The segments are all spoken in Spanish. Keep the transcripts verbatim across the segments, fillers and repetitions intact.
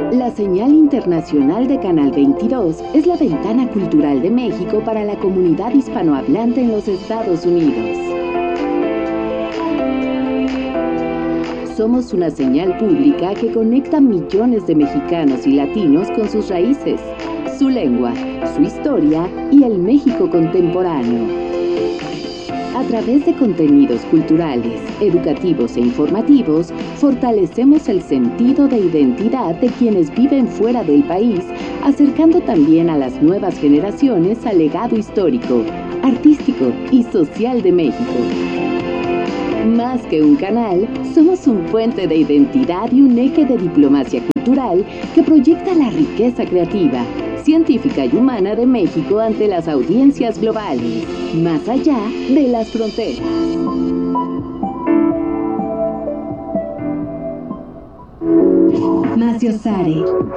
La señal internacional de Canal veintidós es la ventana cultural de México para la comunidad hispanohablante en los Estados Unidos. Somos una señal pública que conecta millones de mexicanos y latinos con sus raíces, su lengua, su historia y el México contemporáneo. A través de contenidos culturales, educativos e informativos, fortalecemos el sentido de identidad de quienes viven fuera del país, acercando también a las nuevas generaciones al legado histórico, artístico y social de México. Más que un canal, somos un puente de identidad y un eje de diplomacia cultural que proyecta la riqueza creativa, científica y humana de México ante las audiencias globales, más allá de las fronteras. Maciosare.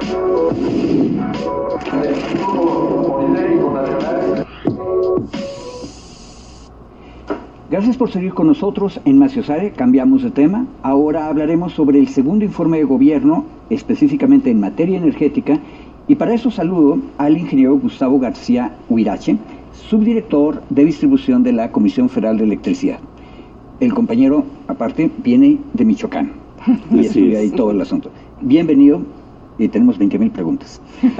Gracias por seguir con nosotros en Maciosare. Cambiamos de tema. Ahora hablaremos sobre el segundo informe de gobierno, específicamente en materia energética, y para eso saludo al ingeniero Gustavo García Huirache, subdirector de distribución de la Comisión Federal de Electricidad. El compañero, aparte, viene de Michoacán y estudia ahí todo el asunto. Bienvenido, y tenemos veinte mil preguntas.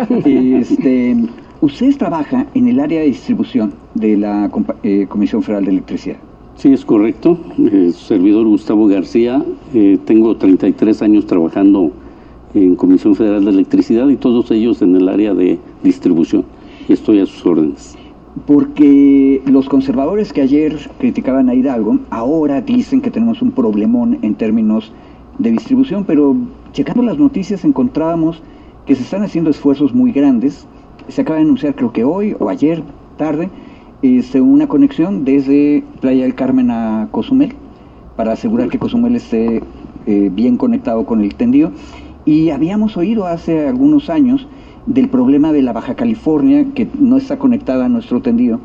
Este, ¿Ustedes trabajan en el área de distribución de la eh, Comisión Federal de Electricidad? Sí, es correcto. Eh, servidor Gustavo García, eh, tengo treinta y tres años trabajando en Comisión Federal de Electricidad y todos ellos en el área de distribución. Y estoy a sus órdenes. Porque los conservadores que ayer criticaban a Hidalgo, ahora dicen que tenemos un problemón en términos de distribución, pero checando las noticias encontrábamos que se están haciendo esfuerzos muy grandes. Se acaba de anunciar, creo que hoy o ayer tarde, este, una conexión desde Playa del Carmen a Cozumel, para asegurar que Cozumel esté eh, bien conectado con el tendido. Y habíamos oído hace algunos años del problema de la Baja California, que no está conectada a nuestro tendido,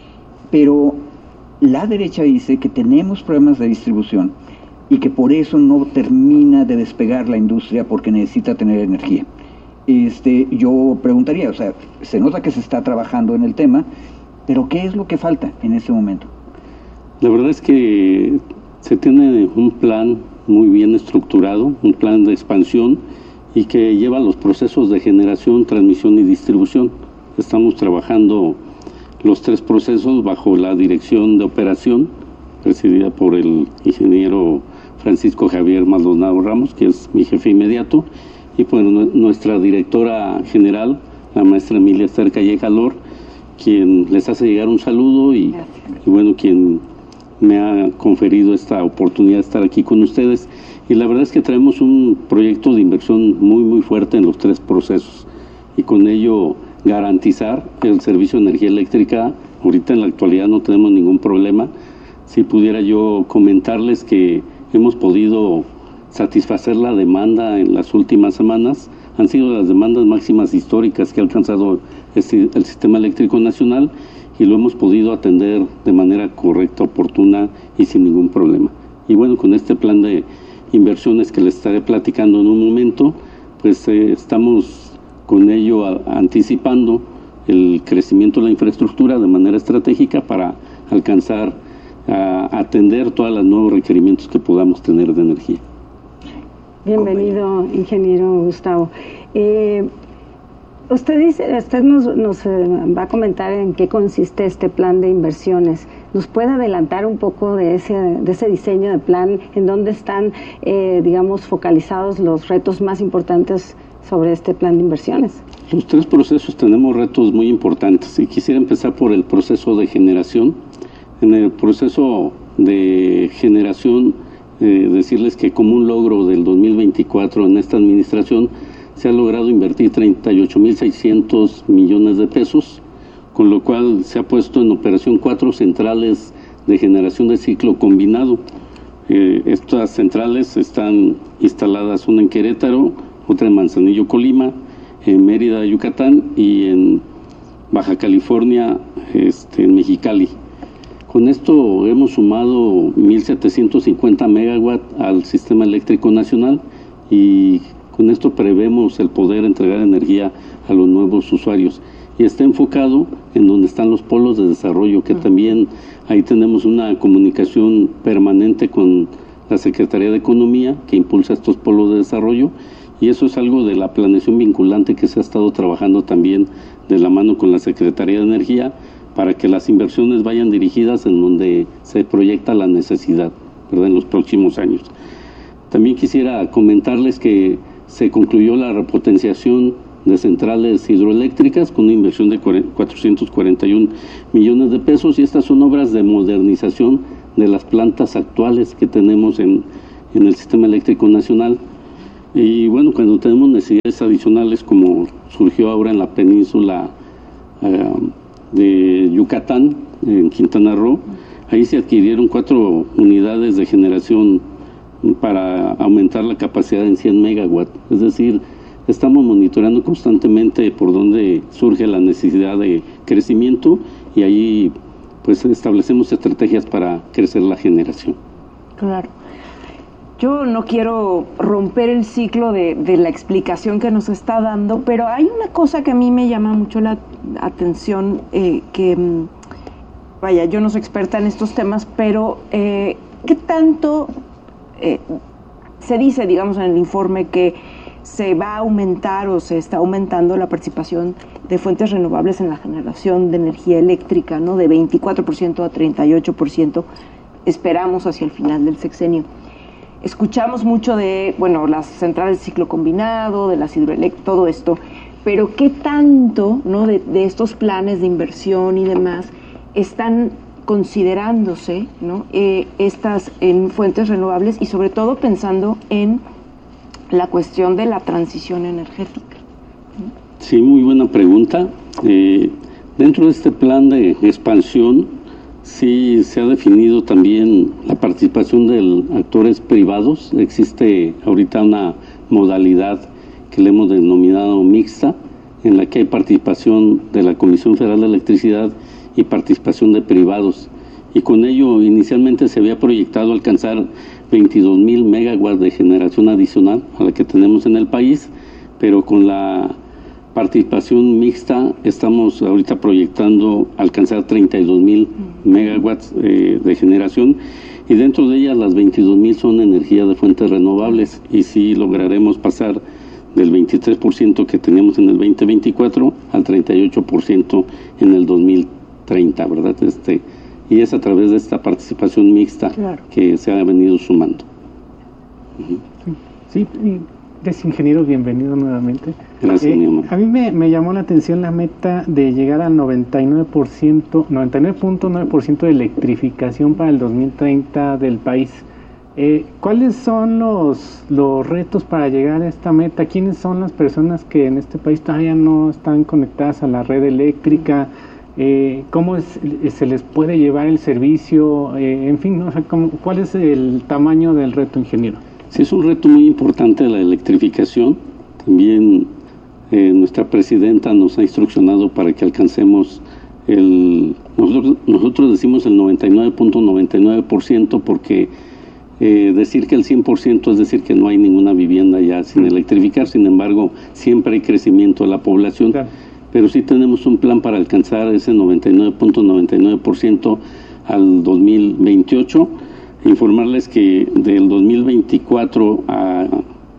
pero la derecha dice que tenemos problemas de distribución y que por eso no termina de despegar la industria porque necesita tener energía. Este, yo preguntaría, o sea, se nota que se está trabajando en el tema, pero ¿qué es lo que falta en este momento? La verdad es que se tiene un plan muy bien estructurado, un plan de expansión y que lleva los procesos de generación, transmisión y distribución. Estamos trabajando los tres procesos bajo la dirección de operación, presidida por el ingeniero Francisco Javier Maldonado Ramos, que es mi jefe inmediato, y por nuestra directora general, la maestra Emilia Esther Calleja Lor, quien les hace llegar un saludo y, y bueno, quien me ha conferido esta oportunidad de estar aquí con ustedes. Y la verdad es que traemos un proyecto de inversión muy muy fuerte en los tres procesos y con ello garantizar el servicio de energía eléctrica. Ahorita en la actualidad no tenemos ningún problema. Si pudiera yo comentarles que hemos podido satisfacer la demanda en las últimas semanas, han sido las demandas máximas históricas que ha alcanzado este, el Sistema Eléctrico Nacional, y lo hemos podido atender de manera correcta, oportuna y sin ningún problema. Y bueno, con este plan de inversiones que les estaré platicando en un momento, pues eh, estamos con ello a, anticipando el crecimiento de la infraestructura de manera estratégica para alcanzar a atender todos los nuevos requerimientos que podamos tener de energía. Bienvenido, ingeniero Gustavo. Eh, usted dice, usted nos, nos eh, va a comentar en qué consiste este plan de inversiones. ¿Nos puede adelantar un poco de ese, de ese diseño de plan, en dónde están, eh, digamos, focalizados los retos más importantes sobre este plan de inversiones? Los tres procesos tenemos retos muy importantes y quisiera empezar por el proceso de generación. En el proceso de generación, eh, decirles que como un logro del dos mil veinticuatro en esta administración se ha logrado invertir treinta y ocho mil seiscientos millones de pesos, con lo cual se ha puesto en operación cuatro centrales de generación de ciclo combinado. Eh, estas centrales están instaladas, una en Querétaro, otra en Manzanillo, Colima, en Mérida, Yucatán, y en Baja California, este, en Mexicali. Con esto hemos sumado mil setecientos cincuenta megawatts al sistema eléctrico nacional, y Con esto prevemos el poder entregar energía a los nuevos usuarios. Y está enfocado en donde están los polos de desarrollo, que uh-huh. también ahí tenemos una comunicación permanente con la Secretaría de Economía, que impulsa estos polos de desarrollo, y eso es algo de la planeación vinculante que se ha estado trabajando también de la mano con la Secretaría de Energía, para que las inversiones vayan dirigidas en donde se proyecta la necesidad, ¿verdad?, en los próximos años. También quisiera comentarles que se concluyó la repotenciación de centrales hidroeléctricas con una inversión de cuatrocientos cuarenta y un millones de pesos, y estas son obras de modernización de las plantas actuales que tenemos en, en el sistema eléctrico nacional. Y bueno, cuando tenemos necesidades adicionales, como surgió ahora en la península eh, de Yucatán, en Quintana Roo, ahí se adquirieron cuatro unidades de generación para aumentar la capacidad en cien megawatts, es decir, estamos monitoreando constantemente por dónde surge la necesidad de crecimiento, y ahí pues establecemos estrategias para crecer la generación. Claro. Yo no quiero romper el ciclo de, de la explicación que nos está dando, pero hay una cosa que a mí me llama mucho la atención, eh, que, vaya, yo no soy experta en estos temas, pero eh, ¿qué tanto eh, se dice, digamos, en el informe que se va a aumentar o se está aumentando la participación de fuentes renovables en la generación de energía eléctrica, ¿no?, de veinticuatro por ciento a treinta y ocho por ciento, esperamos hacia el final del sexenio? Escuchamos mucho de, bueno, las centrales de ciclo combinado, de las hidroeléctricas, todo esto, pero ¿qué tanto, ¿no?, de, de estos planes de inversión y demás están considerándose, ¿no?, eh, estas en fuentes renovables, y sobre todo pensando en la cuestión de la transición energética? Sí, muy buena pregunta. Eh, dentro de este plan de expansión sí se ha definido también la participación de actores privados. Existe ahorita una modalidad que le hemos denominado mixta, en la que hay participación de la Comisión Federal de Electricidad y participación de privados. Y con ello inicialmente se había proyectado alcanzar veintidós mil megawatts de generación adicional a la que tenemos en el país, pero con la participación mixta estamos ahorita proyectando alcanzar treinta y dos mil megawatts eh, de generación, y dentro de ellas las veintidós mil son energía de fuentes renovables, y sí lograremos pasar del veintitrés por ciento que teníamos en el veinte veinticuatro al treinta y ocho por ciento en el dos mil treinta, ¿verdad? Este, y es a través de esta participación mixta, claro, que se ha venido sumando. Uh-huh. Sí, sí, ingeniero, bienvenido nuevamente. Gracias, eh, mi amor. A mí me, me llamó la atención la meta de llegar al noventa y nueve por ciento, noventa y nueve punto nueve por ciento de electrificación para el dos mil treinta del país. Eh, ¿Cuáles son los, los retos para llegar a esta meta? ¿Quiénes son las personas que en este país todavía no están conectadas a la red eléctrica? Eh, ¿Cómo es, se les puede llevar el servicio? Eh, en fin, ¿no? O sea, ¿cómo, ¿cuál es el tamaño del reto, ingeniero? Sí, es un reto muy importante la electrificación. También eh, nuestra presidenta nos ha instruccionado para que alcancemos el... Nosotros, nosotros decimos el noventa y nueve punto noventa y nueve por ciento porque eh, decir que el cien por ciento es decir que no hay ninguna vivienda ya sin electrificar. Sin embargo, siempre hay crecimiento de la población. Claro. Pero sí tenemos un plan para alcanzar ese noventa y nueve punto noventa y nueve por ciento al dos mil veintiocho. Informarles que del dos mil veinticuatro a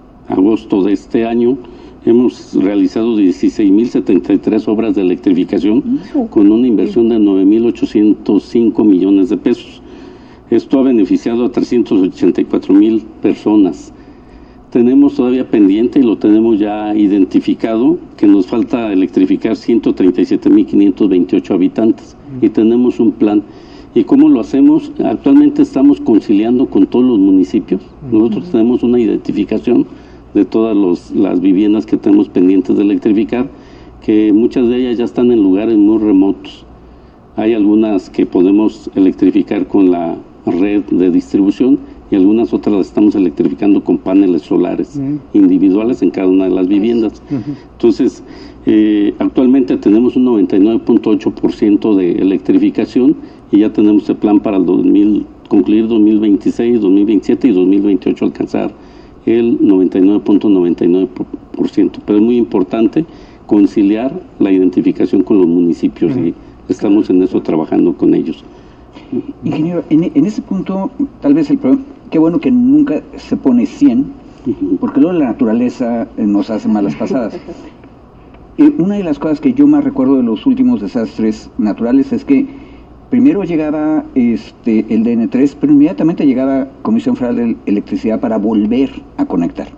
agosto de este año hemos realizado dieciséis mil setenta y tres obras de electrificación con una inversión de nueve mil ochocientos cinco millones de pesos. Esto ha beneficiado a trescientos ochenta y cuatro mil personas. Tenemos todavía pendiente, y lo tenemos ya identificado, que nos falta electrificar ciento treinta y siete mil quinientos veintiocho habitantes, y tenemos un plan. ¿Y cómo lo hacemos? Actualmente estamos conciliando con todos los municipios. Nosotros uh-huh. tenemos una identificación de todas los, las viviendas que tenemos pendientes de electrificar, que muchas de ellas ya están en lugares muy remotos. Hay algunas que podemos electrificar con la red de distribución, y algunas otras las estamos electrificando con paneles solares uh-huh. individuales en cada una de las viviendas. Uh-huh. Entonces, eh, actualmente tenemos un noventa y nueve punto ocho por ciento de electrificación, y ya tenemos el plan para el dos mil, concluir dos mil veintiséis, dos mil veintisiete y dos mil veintiocho alcanzar el noventa y nueve punto noventa y nueve por ciento. Pero es muy importante conciliar la identificación con los municipios uh-huh. y estamos en eso trabajando con ellos. Ingeniero, en, en ese punto, tal vez el problema, qué bueno que nunca se pone cien, uh-huh. porque luego la naturaleza nos hace malas pasadas. Eh, una de las cosas que yo más recuerdo de los últimos desastres naturales es que primero llegaba este, el D N tres, pero inmediatamente llegaba Comisión Federal de Electricidad para volver a conectar.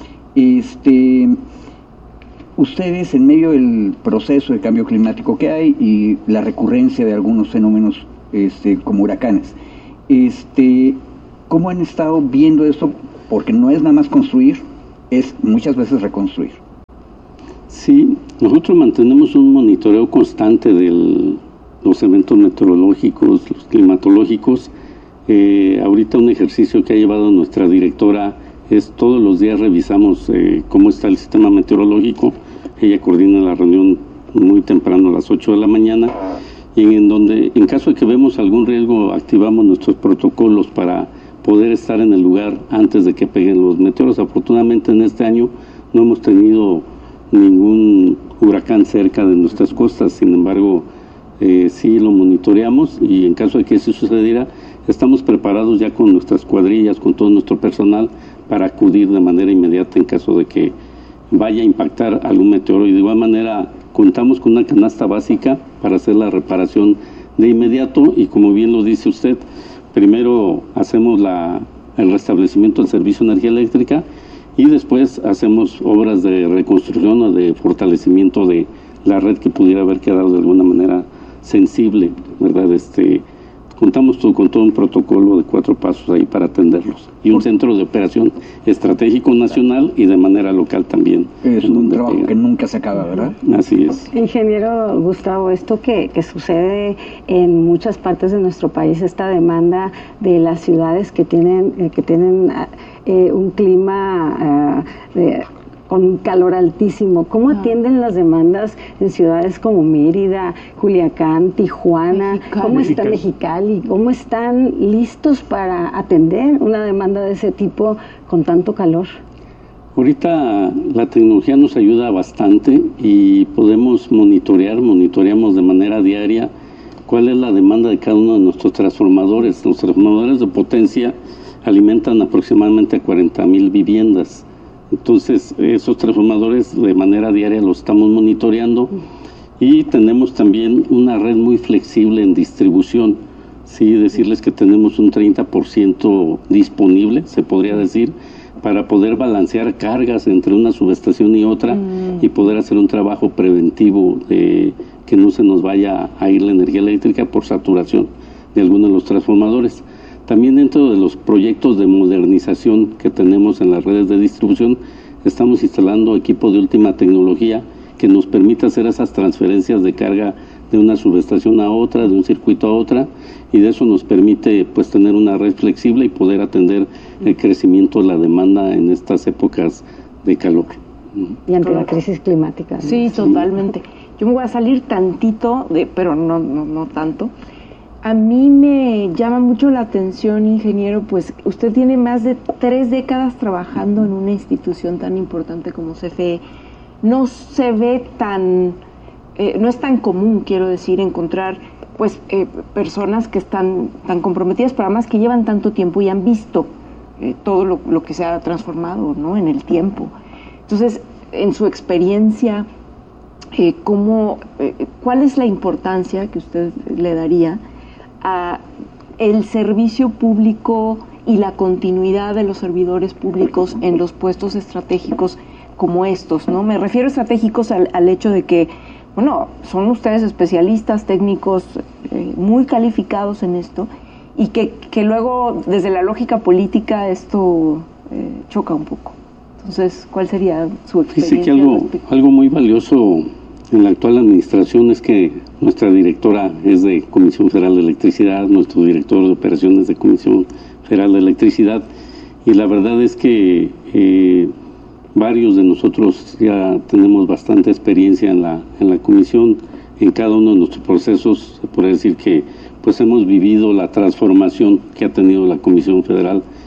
Este, ustedes, en medio del proceso de cambio climático que hay y la recurrencia de algunos fenómenos este, como huracanes, este, ¿cómo han estado viendo esto? Porque no es nada más construir, es muchas veces reconstruir. Sí, nosotros mantenemos un monitoreo constante de los eventos meteorológicos, los climatológicos. Eh, ahorita un ejercicio que ha llevado nuestra directora es todos los días revisamos eh, cómo está el sistema meteorológico. Ella coordina la reunión muy temprano a las ocho de la mañana y en donde en caso de que vemos algún riesgo activamos nuestros protocolos para poder estar en el lugar antes de que peguen los meteoros. Afortunadamente en este año no hemos tenido ningún huracán cerca de nuestras costas, sin embargo eh, sí lo monitoreamos y en caso de que eso sucediera estamos preparados ya con nuestras cuadrillas, con todo nuestro personal para acudir de manera inmediata en caso de que vaya a impactar algún meteoro, y de igual manera contamos con una canasta básica para hacer la reparación de inmediato y como bien lo dice usted, primero hacemos la, el restablecimiento del servicio de energía eléctrica y después hacemos obras de reconstrucción o de fortalecimiento de la red que pudiera haber quedado de alguna manera sensible, ¿verdad? Este, contamos todo, con todo un protocolo de cuatro pasos ahí para atenderlos y un centro de operación estratégico nacional y de manera local también. Es un trabajo pega. que nunca se acaba, ¿verdad? Así es. Ingeniero Gustavo, esto que, que sucede en muchas partes de nuestro país, esta demanda de las ciudades que tienen, eh, que tienen eh, un clima uh, de, con calor altísimo, ¿cómo atienden las demandas en ciudades como Mérida, Culiacán, Tijuana? Mexicali. ¿Cómo está Mexicali? ¿Cómo están listos para atender una demanda de ese tipo con tanto calor? Ahorita la tecnología nos ayuda bastante y podemos monitorear, monitoreamos de manera diaria cuál es la demanda de cada uno de nuestros transformadores. Los transformadores de potencia alimentan aproximadamente a cuarenta mil viviendas. Entonces, esos transformadores de manera diaria los estamos monitoreando y tenemos también una red muy flexible en distribución. Sí, decirles que tenemos un treinta por ciento disponible, se podría decir, para poder balancear cargas entre una subestación y otra mm. y poder hacer un trabajo preventivo de que no se nos vaya a ir la energía eléctrica por saturación de algunos de los transformadores. También dentro de los proyectos de modernización que tenemos en las redes de distribución, estamos instalando equipo de última tecnología que nos permita hacer esas transferencias de carga de una subestación a otra, de un circuito a otra, y de eso nos permite pues tener una red flexible y poder atender el crecimiento de la demanda en estas épocas de calor. Y ante la crisis climática, ¿no? Sí, totalmente. Yo me voy a salir tantito, de, pero no, no, no tanto. A mí me llama mucho la atención, ingeniero, pues usted tiene más de tres décadas trabajando en una institución tan importante como C F E. No se ve tan, eh, no es tan común, quiero decir, encontrar pues eh, personas que están tan comprometidas, pero además que llevan tanto tiempo y han visto eh, todo lo, lo que se ha transformado, ¿no?, en el tiempo. Entonces, en su experiencia, eh, ¿cómo, eh, ¿cuál es la importancia que usted le daría a el servicio público y la continuidad de los servidores públicos en los puestos estratégicos como estos, ¿no? Me refiero estratégicos al, al hecho de que, bueno, son ustedes especialistas, técnicos eh, muy calificados en esto y que, que luego desde la lógica política esto eh, choca un poco. Entonces, ¿cuál sería su experiencia? Dice que algo, algo muy valioso en la actual administración es que nuestra directora es de Comisión Federal de Electricidad, nuestro director de operaciones de Comisión Federal de Electricidad, y la verdad es que eh, varios de nosotros ya tenemos bastante experiencia en la, en la comisión, en cada uno de nuestros procesos. Se puede decir que pues hemos vivido la transformación que ha tenido la Comisión Federal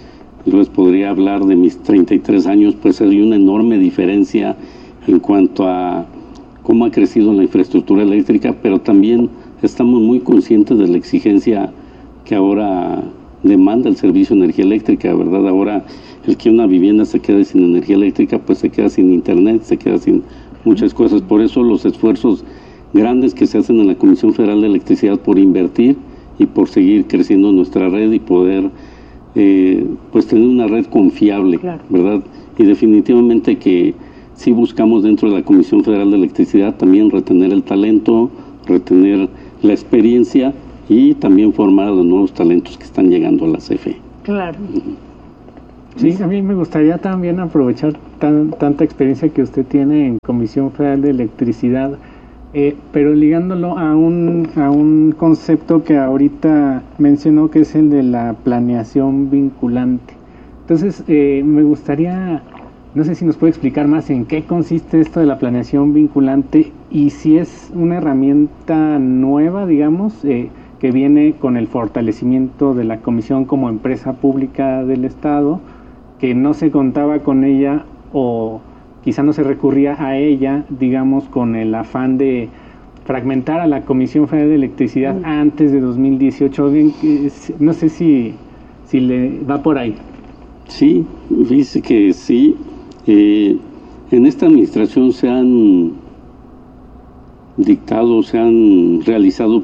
yo les podría hablar de mis treinta y tres años, pues hay una enorme diferencia en cuanto a cómo ha crecido la infraestructura eléctrica, pero también estamos muy conscientes de la exigencia que ahora demanda el servicio de energía eléctrica, ¿verdad? Ahora el que una vivienda se quede sin energía eléctrica, pues se queda sin internet, se queda sin muchas cosas. Por eso los esfuerzos grandes que se hacen en la Comisión Federal de Electricidad por invertir y por seguir creciendo nuestra red y poder eh, pues tener una red confiable, claro, ¿verdad? Y definitivamente que sí buscamos dentro de la Comisión Federal de Electricidad también retener el talento, retener la experiencia y también formar a los nuevos talentos que están llegando a la C F E. Claro. Sí, a mí me gustaría también aprovechar tan, tanta experiencia que usted tiene en Comisión Federal de Electricidad, eh, pero ligándolo a un, a un concepto que ahorita mencionó, que es el de la planeación vinculante. Entonces, eh, me gustaría, no sé si nos puede explicar más en qué consiste esto de la planeación vinculante y si es una herramienta nueva, digamos, eh, que viene con el fortalecimiento de la Comisión como empresa pública del Estado, que no se contaba con ella o quizá no se recurría a ella, digamos, con el afán de fragmentar a la Comisión Federal de Electricidad mm. antes de dos mil dieciocho. No sé si, si le va por ahí. Sí, dice que sí. Eh, en esta administración se han dictado, se han realizado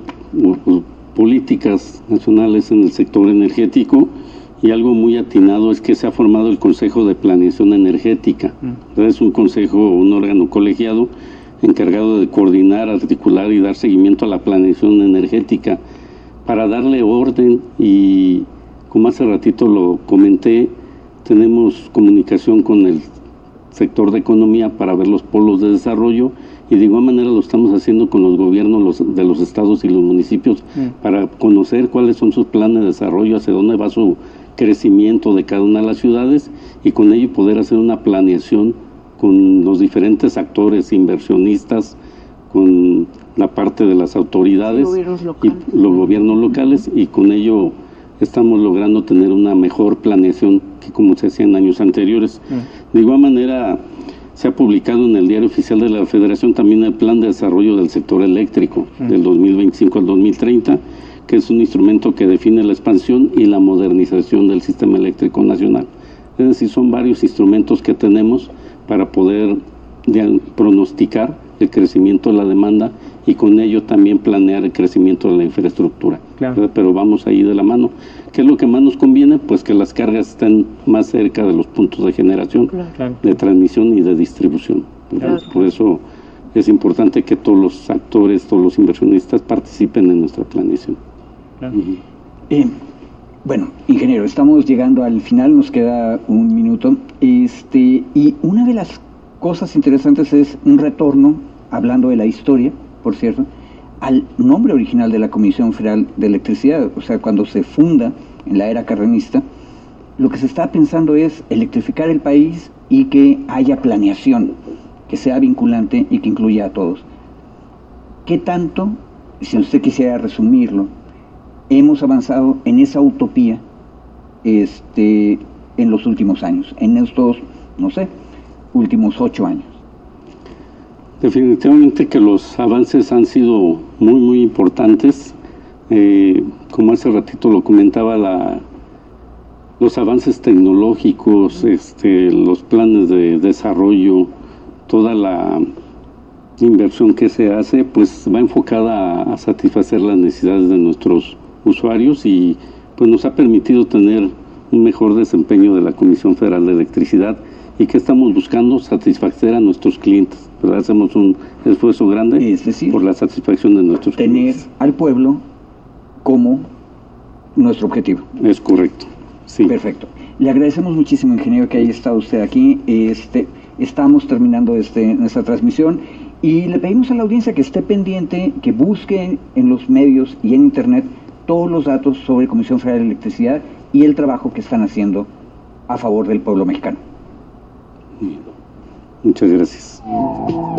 políticas nacionales en el sector energético, y algo muy atinado es que se ha formado el Consejo de Planeación Energética. Mm. Es un consejo, un órgano colegiado encargado de coordinar, articular y dar seguimiento a la planeación energética para darle orden, y como hace ratito lo comenté, tenemos comunicación con el sector de economía para ver los polos de desarrollo, y de igual manera lo estamos haciendo con los gobiernos los, de los estados y los municipios mm. para conocer cuáles son sus planes de desarrollo, hacia dónde va su crecimiento de cada una de las ciudades, y con ello poder hacer una planeación con los diferentes actores, inversionistas, con la parte de las autoridades y los gobiernos locales, y con ello estamos logrando tener una mejor planeación que como se hacía en años anteriores. Mm. De igual manera, se ha publicado en el Diario Oficial de la Federación también el Plan de Desarrollo del Sector Eléctrico mm. del dos mil veinticinco al dos mil treinta, que es un instrumento que define la expansión y la modernización del sistema eléctrico nacional. Es decir, son varios instrumentos que tenemos para poder pronosticar el crecimiento de la demanda y con ello también planear el crecimiento de la infraestructura. Claro. Pero vamos ahí de la mano. ¿Qué es lo que más nos conviene? Pues que las cargas estén más cerca de los puntos de generación, claro, de transmisión y de distribución. Claro. Por eso es importante que todos los actores, todos los inversionistas participen en nuestra planeación. Claro. Uh-huh. eh, bueno, ingeniero, estamos llegando al final, nos queda un minuto. Este, y una de las cosas interesantes es un retorno, hablando de la historia, por cierto, al nombre original de la Comisión Federal de Electricidad. O sea, cuando se funda en la era carranista, lo que se está pensando es electrificar el país y que haya planeación, que sea vinculante y que incluya a todos. ¿Qué tanto, si usted quisiera resumirlo, hemos avanzado en esa utopía este, en los últimos años, en estos, no sé, últimos ocho años? Definitivamente que los avances han sido muy, muy importantes. Eh, como hace ratito lo comentaba, la, los avances tecnológicos, este, los planes de desarrollo, toda la inversión que se hace, pues va enfocada a, a satisfacer las necesidades de nuestros usuarios, y pues nos ha permitido tener un mejor desempeño de la Comisión Federal de Electricidad, y que estamos buscando satisfacer a nuestros clientes, ¿verdad? Hacemos un esfuerzo grande, es decir, por la satisfacción de nuestros tener clientes. Tener al pueblo como nuestro objetivo. Es correcto, sí. Perfecto. Le agradecemos muchísimo, ingeniero, que haya estado usted aquí. Este, estamos terminando este, nuestra transmisión y le pedimos a la audiencia que esté pendiente, que busque en los medios y en internet todos los datos sobre Comisión Federal de Electricidad y el trabajo que están haciendo a favor del pueblo mexicano. Muchas gracias.